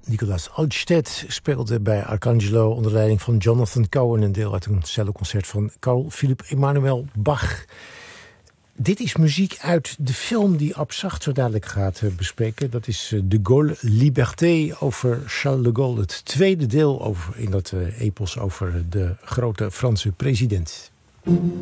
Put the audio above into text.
Nicolas Altstedt speelde bij Arcangelo onder leiding van Jonathan Cohen, een deel uit een celloconcert van Carl Philipp Emanuel Bach. Dit is muziek uit de film die Abzacht zo dadelijk gaat bespreken. Dat is De Gaulle Liberté over Charles de Gaulle. Het tweede deel in dat epos over de grote Franse president.